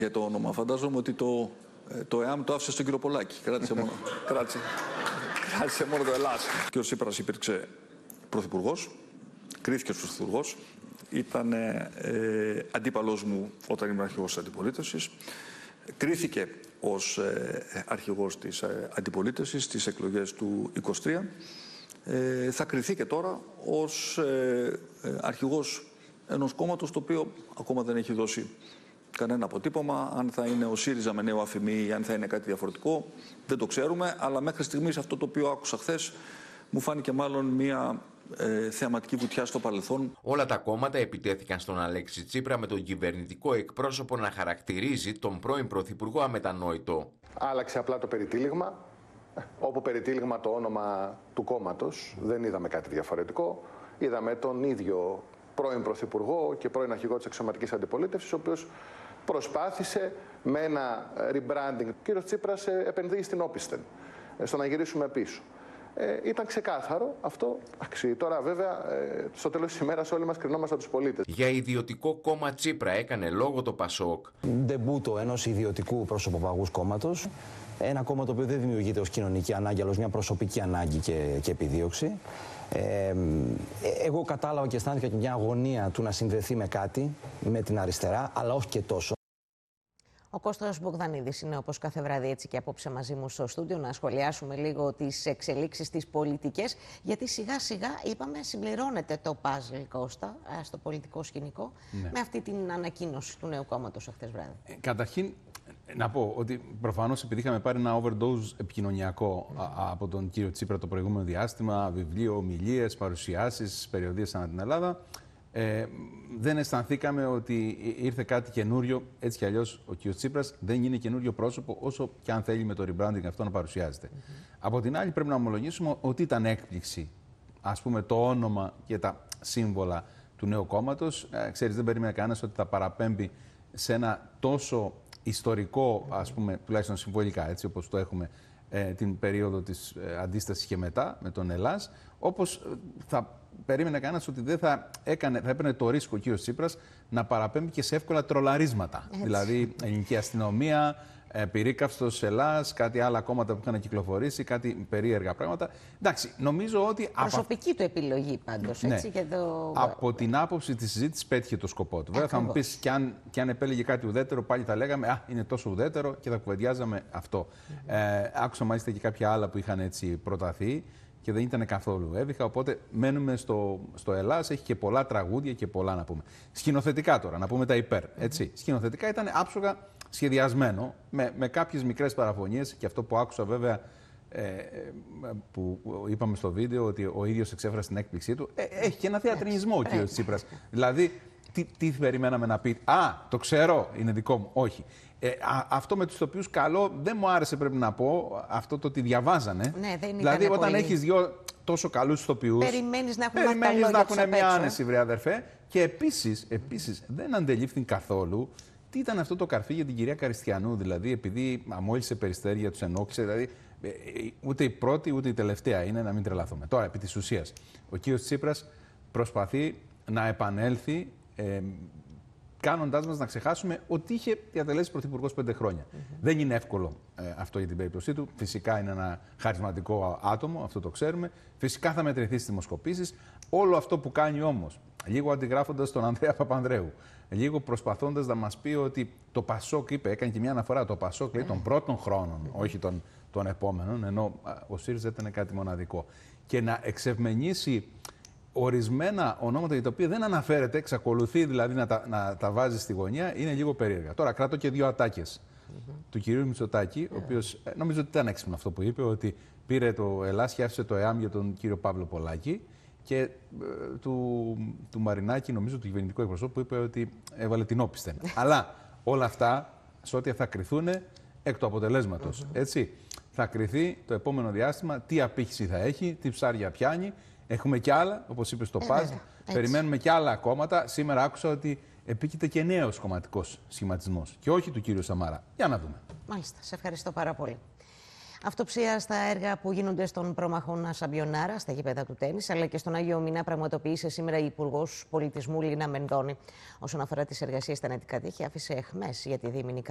Για το όνομα, φαντάζομαι ότι το ΕΑΜ το άφησε στον κύριο Πολάκη. Κράτησε μόνο το Ελλάς. Ο κύριος Τσίπρας υπήρξε πρωθυπουργός, κρίθηκε ως πρωθυπουργός. Ήταν αντίπαλός μου όταν ήμουν αρχηγός της αντιπολίτευσης. Κρίθηκε ως αρχηγός της αντιπολίτευσης στις εκλογές του 2023. Θα κριθεί και τώρα ως αρχηγός ενός κόμματος το οποίο ακόμα δεν έχει δώσει κανένα αποτύπωμα. Αν θα είναι ο ΣΥΡΙΖΑ με νέο αφημί ή αν θα είναι κάτι διαφορετικό, δεν το ξέρουμε. Αλλά μέχρι στιγμής αυτό το οποίο άκουσα χθες μου φάνηκε μάλλον μια θεαματική βουτιά στο παρελθόν. Όλα τα κόμματα επιτέθηκαν στον Αλέξη Τσίπρα με τον κυβερνητικό εκπρόσωπο να χαρακτηρίζει τον πρώην Πρωθυπουργό αμετανόητο. Άλλαξε απλά το περιτύλιγμα. Όπου περιτύλιγμα το όνομα του κόμματος, δεν είδαμε κάτι διαφορετικό. Είδαμε τον ίδιο πρώην Πρωθυπουργό και πρώην αρχηγό της αξιωματικής αντιπολίτευσης, ο οποίος προσπάθησε με ένα rebranding. Ο κύριος Τσίπρας επενδύει στην όπισθεν, στο να γυρίσουμε πίσω. Ήταν ξεκάθαρο αυτό. Τώρα βέβαια στο τέλος της ημέρας όλοι μας κρινόμαστε τους πολίτες. Για ιδιωτικό κόμμα Τσίπρα έκανε λόγο το ΠΑΣΟΚ. Ντεμπούτο ενός ιδιωτικού προσωποπαγούς κόμματος. Ένα κόμμα το οποίο δεν δημιουργείται ως κοινωνική ανάγκη, αλλά ως μια προσωπική ανάγκη και επιδίωξη. Εγώ κατάλαβα και αισθάνθηκα και μια αγωνία του να συνδεθεί με κάτι, με την αριστερά, αλλά όχι και τόσο. Ο Κώστας Μπογδανίδης είναι όπως κάθε βράδυ έτσι και απόψε μαζί μου στο στούντιο να σχολιάσουμε λίγο τις εξελίξεις τις πολιτικές, γιατί σιγά σιγά είπαμε συμπληρώνεται το παζλ, Κώστα, στο πολιτικό σκηνικό, με αυτή την ανακοίνωση του νέου κόμματος χθες βράδυ. Καταρχήν, να πω ότι προφανώς επειδή είχαμε πάρει ένα overdose επικοινωνιακό από τον κύριο Τσίπρα το προηγούμενο διάστημα, βιβλίο, ομιλίες, παρουσιάσεις, περιοδίες ανά την Ελλάδα, δεν αισθανθήκαμε ότι ήρθε κάτι καινούριο. Έτσι κι αλλιώς ο κ. Τσίπρας δεν είναι καινούριο πρόσωπο, όσο και αν θέλει με το rebranding αυτό να παρουσιάζεται. Από την άλλη, πρέπει να ομολογήσουμε ότι ήταν έκπληξη, ας πούμε, το όνομα και τα σύμβολα του νέου κόμματος. Ξέρεις, δεν περίμενε κανένας ότι θα παραπέμπει σε ένα τόσο ιστορικό, ας πούμε, τουλάχιστον συμβολικά, έτσι όπως το έχουμε την περίοδο της αντίστασης και μετά, με τον Ελλάς, όπως θα περίμενε κανένας ότι δεν θα έπαιρνε το ρίσκο ο κ. Τσίπρας να παραπέμπει και σε εύκολα τρολαρίσματα. Έτσι. Δηλαδή, ελληνική αστυνομία, πυρίκαυστος Ελλάς, κάτι άλλα κόμματα που είχαν κυκλοφορήσει, κάτι περίεργα πράγματα. Εντάξει, νομίζω ότι. Προσωπική του επιλογή πάντως. Ναι. Έτσι, και το... Από την άποψη της συζήτησης πέτυχε το σκοπό του. Βέβαια, θα μου πεις, κι αν επέλεγε κάτι ουδέτερο, πάλι θα λέγαμε Α, είναι τόσο ουδέτερο και θα κουβεντιάζαμε αυτό. Άκουσα μάλιστα και κάποια άλλα που είχαν έτσι προταθεί και δεν ήταν καθόλου έβυχα. Οπότε μένουμε στο Ελλάς, έχει και πολλά τραγούδια και πολλά να πούμε. Σκηνοθετικά τώρα, να πούμε τα υπέρ. Έτσι. Σκηνοθετικά ήταν άψογα σχεδιασμένο, με κάποιες μικρές παραφωνίες, και αυτό που άκουσα βέβαια που είπαμε στο βίντεο ότι ο ίδιος εξέφρασε την έκπληξή του, έχει και ένα θεατρινισμό ο κ. Τσίπρας. Δηλαδή, τι περιμέναμε να πει, το ξέρω, είναι δικό μου. Όχι. Αυτό με τους ηθοποιούς καλό δεν μου άρεσε, πρέπει να πω, αυτό το ότι διαβάζανε. Ναι, δεν δηλαδή, όταν έχεις δυο τόσο καλούς ηθοποιούς, περιμένεις να έχουν μια άνεση, βρε αδερφέ. Και επίσης δεν αντελήφθην καθόλου τι ήταν αυτό το καρφί για την κυρία Καριστιανού. Δηλαδή, επειδή αμόλυσε περιστέρια, τους ενόχλησε. Δηλαδή, ούτε η πρώτη ούτε η τελευταία είναι, να μην τρελαθούμε. Τώρα, επί της ουσίας, ο κ. Τσίπρας προσπαθεί να επανέλθει, κάνοντάς μας να ξεχάσουμε ότι είχε διατελέσει πρωθυπουργός 5 χρόνια. Δεν είναι εύκολο αυτό για την περίπτωσή του. Φυσικά είναι ένα χαρισματικό άτομο, αυτό το ξέρουμε. Φυσικά θα μετρηθεί στις δημοσκοπήσεις. Όλο αυτό που κάνει όμως, λίγο αντιγράφοντας τον Ανδρέα Παπανδρέου, λίγο προσπαθώντας να μας πει ότι το ΠΑΣΟΚ, έκανε και μια αναφορά, το ΠΑΣΟΚ λέει των πρώτων χρόνων, όχι των επόμενων, ενώ ο ΣΥΡΙΖΑ ήταν κάτι μοναδικό. Και να εξευμενήσει ορισμένα ονόματα για τα οποία δεν αναφέρεται, εξακολουθεί δηλαδή να τα βάζει στη γωνία, είναι λίγο περίεργα. Τώρα κρατώ και δύο ατάκες του κυρίου Μητσοτάκη, ο οποίος νομίζω ότι ήταν έξυπνο αυτό που είπε, ότι πήρε το Ελλάς και άφησε το ΕΑΜ για τον κύριο Παύλο Πολάκη, και του Μαρινάκη, νομίζω του κυβερνητικού εκπροσώπου, που είπε ότι έβαλε την όπισθεν. Αλλά όλα αυτά, σε ό,τι θα κριθούν εκ του αποτελέσματος. Έτσι, θα κριθεί το επόμενο διάστημα τι απήχηση θα έχει, τι ψάρια πιάνει. Έχουμε κι άλλα, όπως είπε στο ΠΑΖ. Περιμένουμε κι άλλα κόμματα. Σήμερα άκουσα ότι επίκειται και νέος κομματικός σχηματισμός. Και όχι του κύριου Σαμάρα. Για να δούμε. Μάλιστα. Σε ευχαριστώ πάρα πολύ. Αυτοψία στα έργα που γίνονται στον προμαχώνα Σαμπιονάρα, στα γήπεδα του τένις, αλλά και στον Άγιο Μηνά, πραγματοποίησε σήμερα η Υπουργός Πολιτισμού Λίνα Μενδώνη. Όσον αφορά τις εργασίες στα νετικά τείχη, άφησε αιχμές για τη δίμηνη